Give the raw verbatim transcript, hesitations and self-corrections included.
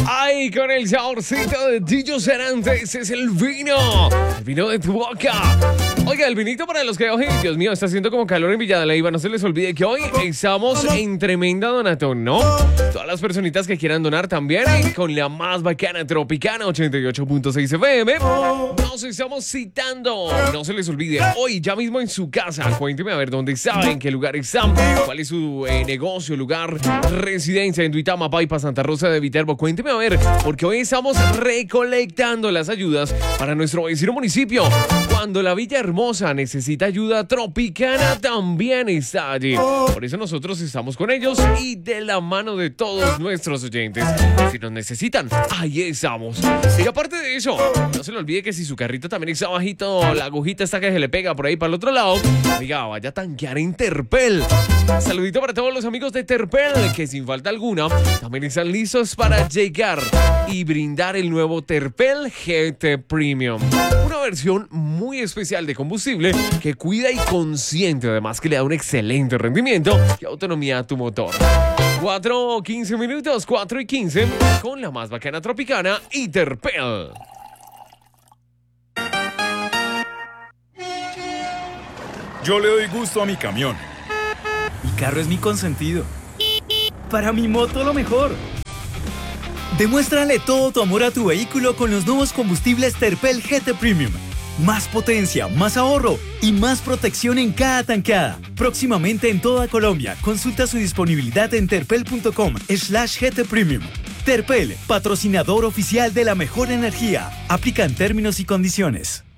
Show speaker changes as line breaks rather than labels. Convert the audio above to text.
Ay, con el saborcito de Dillo Serantes es el vino. El vino de tu boca. Oiga, el vinito para los que, oye, Dios mío, está haciendo como calor en Villa de Leyva. No se les olvide que hoy estamos en tremenda donatón, ¿no? Todas las personitas que quieran donar también, con la más bacana Tropicana ochenta y ocho punto seis F M. Nos estamos citando. No se les olvide, hoy ya mismo en su casa. Cuénteme a ver dónde está, en qué lugar están, cuál es su eh, negocio, lugar, residencia en Duitama, Paipa, Santa Rosa de Viterbo. Cuénteme a ver, porque hoy estamos recolectando las ayudas para nuestro vecino municipio. Cuando la Villa Hermosa necesita ayuda, Tropicana también está allí. Por eso nosotros estamos con ellos y de la mano de todos nuestros oyentes. Si nos necesitan, ahí estamos. Y aparte de eso, no se le olvide que si su carrito también está bajito, la agujita está que se le pega por ahí para el otro lado, oiga, vaya a tanquear en Terpel. Saludito para todos los amigos de Terpel, que sin falta alguna también están listos para llegar y brindar el nuevo Terpel G T Premium. Una versión muy especial de combustible que cuida y consiente, además que le da un excelente rendimiento y autonomía a tu motor. cuatro y quince minutos, cuatro y quince, con la más bacana Tropicana y Terpel.
Yo le doy gusto a mi camión.
Mi carro es mi consentido. Para mi moto lo mejor. Demuéstrale todo tu amor a tu vehículo con los nuevos combustibles Terpel G T Premium. Más potencia, más ahorro y más protección en cada tanqueada. Próximamente en toda Colombia. Consulta su disponibilidad en terpel.com slash GT Premium. Terpel, patrocinador oficial de la mejor energía. Aplican términos y condiciones.